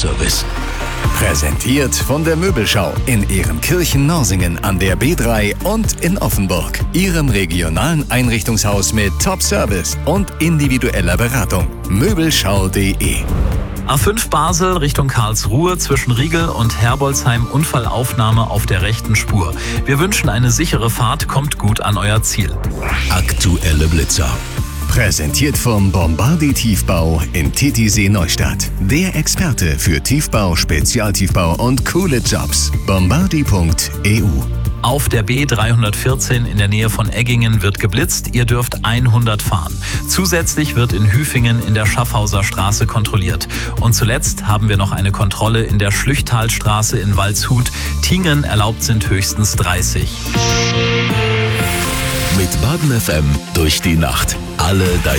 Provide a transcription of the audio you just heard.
Top-Service. Präsentiert von der Möbelschau in Ehrenkirchen-Norsingen an der B3 und in Offenburg. Ihrem regionalen Einrichtungshaus mit Top-Service und individueller Beratung. Möbelschau.de. A5 Basel Richtung Karlsruhe zwischen Riegel und Herbolzheim, Unfallaufnahme auf der rechten Spur. Wir wünschen eine sichere Fahrt, kommt gut an euer Ziel. Aktuelle Blitzer. Präsentiert vom Bombardi Tiefbau in Titisee Neustadt. Der Experte für Tiefbau, Spezialtiefbau und coole Jobs. Bombardi.eu. Auf der B314 in der Nähe von Eggingen wird geblitzt. Ihr dürft 100 fahren. Zusätzlich wird in Hüfingen in der Schaffhauser Straße kontrolliert. Und zuletzt haben wir noch eine Kontrolle in der Schlüchtalstraße in Waldshut. Tingen erlaubt sind höchstens 30. Mit Baden FM durch die Nacht. Alle deine